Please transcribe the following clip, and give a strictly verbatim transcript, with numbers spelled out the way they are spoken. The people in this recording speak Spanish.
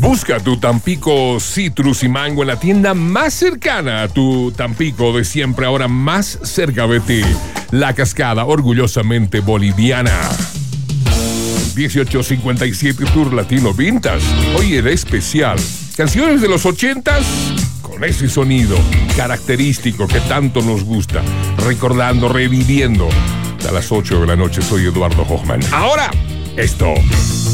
Busca tu Tampico Citrus y Mango en la tienda más cercana a tu Tampico de siempre, ahora más cerca de ti. La Cascada, orgullosamente boliviana. dieciocho cincuenta y siete Tour Latino Vintage. Hoy era especial. Canciones de los ochentas con ese sonido característico que tanto nos gusta. Recordando, reviviendo. A las ocho de la noche soy Eduardo Hochman. Ahora, esto.